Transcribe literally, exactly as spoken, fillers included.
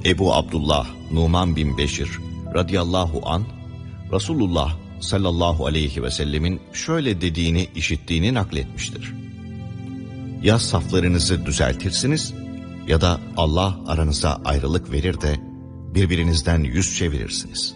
Ebu Abdullah Numan bin Beşir radıyallahu an Resulullah sallallahu aleyhi ve sellemin şöyle dediğini işittiğini nakletmiştir. Ya saflarınızı düzeltirsiniz ya da Allah aranıza ayrılık verir de birbirinizden yüz çevirirsiniz.